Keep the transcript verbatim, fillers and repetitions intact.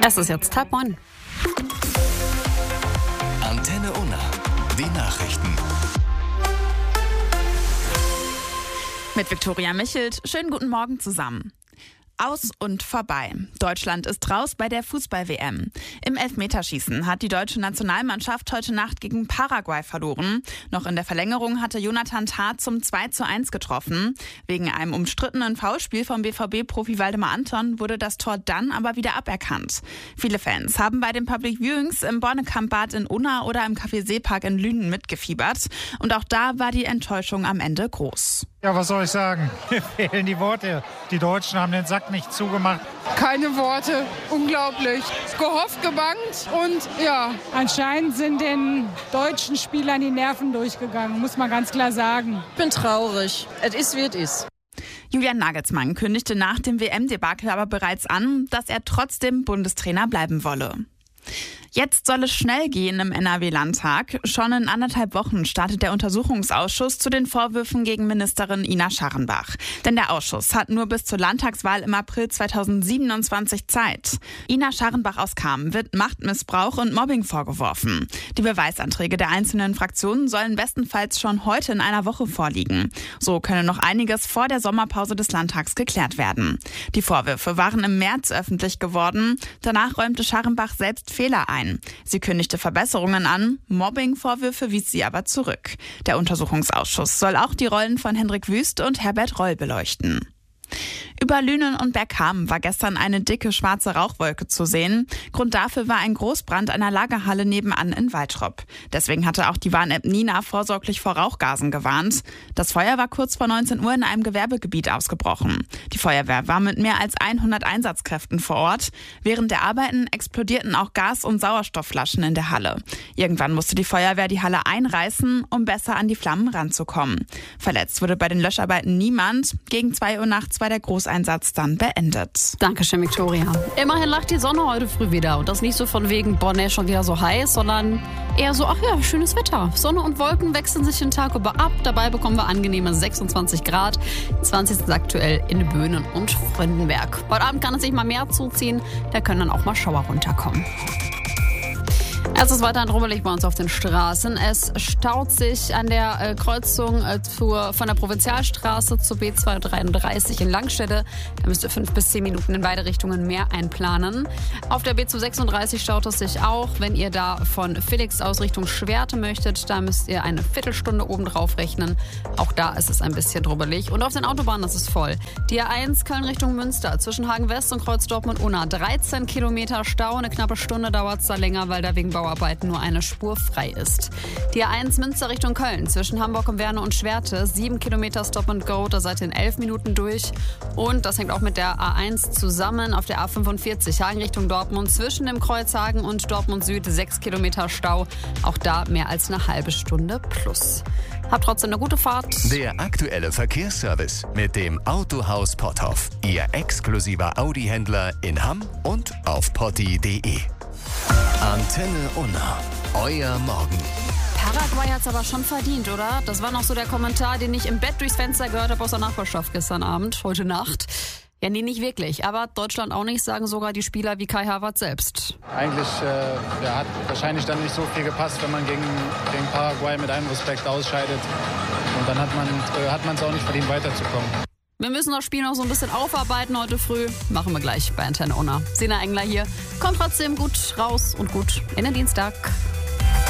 Es ist jetzt halb neun. Antenne Unna, die Nachrichten. Mit Viktoria Michelt. Schönen guten Morgen zusammen. Aus und vorbei. Deutschland ist raus bei der Fußball-W M. Im Elfmeterschießen hat die deutsche Nationalmannschaft heute Nacht gegen Paraguay verloren. Noch in der Verlängerung hatte Jonathan Tah zum zwei zu eins getroffen. Wegen einem umstrittenen Foulspiel vom B V B-Profi Waldemar Anton wurde das Tor dann aber wieder aberkannt. Viele Fans haben bei den Public Viewings im Bornekamp-Bad in Unna oder im Café Seepark in Lünen mitgefiebert. Und auch da war die Enttäuschung am Ende groß. Ja, was soll ich sagen? Mir fehlen die Worte. Die Deutschen haben den Sack nicht zugemacht. Keine Worte. Unglaublich. Gehofft, gebangt und ja. Anscheinend sind den deutschen Spielern die Nerven durchgegangen, muss man ganz klar sagen. Ich bin traurig. Es ist, wie es ist. Julian Nagelsmann kündigte nach dem W M-Debakel aber bereits an, dass er trotzdem Bundestrainer bleiben wolle. Jetzt soll es schnell gehen im N R W-Landtag. Schon in anderthalb Wochen startet der Untersuchungsausschuss zu den Vorwürfen gegen Ministerin Ina Scharrenbach. Denn der Ausschuss hat nur bis zur Landtagswahl im April zweitausendsiebenundzwanzig Zeit. Ina Scharrenbach aus Cham wird Machtmissbrauch und Mobbing vorgeworfen. Die Beweisanträge der einzelnen Fraktionen sollen bestenfalls schon heute in einer Woche vorliegen. So könne noch einiges vor der Sommerpause des Landtags geklärt werden. Die Vorwürfe waren im März öffentlich geworden. Danach räumte Scharrenbach selbst Fehler ein. Sie kündigte Verbesserungen an, Mobbing-Vorwürfe wies sie aber zurück. Der Untersuchungsausschuss soll auch die Rollen von Hendrik Wüst und Herbert Reul beleuchten. Über Lünen und Bergkamen war gestern eine dicke schwarze Rauchwolke zu sehen. Grund dafür war ein Großbrand einer Lagerhalle nebenan in Waltrop. Deswegen hatte auch die Warn-App Nina vorsorglich vor Rauchgasen gewarnt. Das Feuer war kurz vor neunzehn Uhr in einem Gewerbegebiet ausgebrochen. Die Feuerwehr war mit mehr als hundert Einsatzkräften vor Ort. Während der Arbeiten explodierten auch Gas- und Sauerstoffflaschen in der Halle. Irgendwann musste die Feuerwehr die Halle einreißen, um besser an die Flammen ranzukommen. Verletzt wurde bei den Löscharbeiten niemand. Gegen zwei Uhr nachts war der Großeinsatz dann beendet. Dankeschön, Viktoria. Immerhin lacht die Sonne heute früh wieder. Und das nicht so von wegen, boah, nee, schon wieder so heiß, sondern eher so, ach ja, schönes Wetter. Sonne und Wolken wechseln sich den Tag über ab. Dabei bekommen wir angenehme sechsundzwanzig Grad. zwanzig ist aktuell in Böhnen und Fröndenberg. Heute Abend kann es sich mal mehr zuziehen. Da können dann auch mal Schauer runterkommen. Es ist weiterhin rummelig bei uns auf den Straßen. Es staut sich an der äh, Kreuzung äh, zur, von der Provinzialstraße zur B zweihundertdreiunddreißig in Langstede. Da müsst ihr fünf bis zehn Minuten in beide Richtungen mehr einplanen. Auf der B zweihundertsechsunddreißig staut es sich auch. Wenn ihr da von Felix aus Richtung Schwerte möchtet, da müsst ihr eine Viertelstunde oben drauf rechnen. Auch da ist es ein bisschen rubbelig. Und auf den Autobahnen ist es voll. Die A eins Köln Richtung Münster zwischen Hagen West und Kreuz Dortmund-Unna. dreizehn Kilometer Stau. Eine knappe Stunde dauert es da länger, weil da wegen Bauarbeiten nur eine Spur frei ist. Die A eins Münster Richtung Köln zwischen Hamburg und Werne und Schwerte. sieben Kilometer Stop and Go, da seid ihr in elf Minuten durch. Und das hängt auch mit der A eins zusammen auf der A fünfundvierzig Hagen Richtung Dortmund zwischen dem Kreuz Hagen und Dortmund Süd. sechs Kilometer Stau. Auch da mehr als eine halbe Stunde plus. Habt trotzdem eine gute Fahrt. Der aktuelle Verkehrsservice mit dem Autohaus Potthoff. Ihr exklusiver Audi-Händler in Hamm und auf potti punkt de. Antenne Unna. Euer Morgen. Paraguay hat's aber schon verdient, oder? Das war noch so der Kommentar, den ich im Bett durchs Fenster gehört habe aus der Nachbarschaft gestern Abend, heute Nacht. Ja, nee, nicht wirklich. Aber Deutschland auch nicht, sagen sogar die Spieler wie Kai Havertz selbst. Eigentlich äh, ja, hat wahrscheinlich dann nicht so viel gepasst, wenn man gegen, gegen Paraguay mit einem Respekt ausscheidet. Und dann hat man äh, hat man es auch nicht verdient, weiterzukommen. Wir müssen das Spiel noch so ein bisschen aufarbeiten heute früh. Machen wir gleich bei Antenne Unna. Sina Engler hier. Kommt trotzdem gut raus und gut in den Dienstag.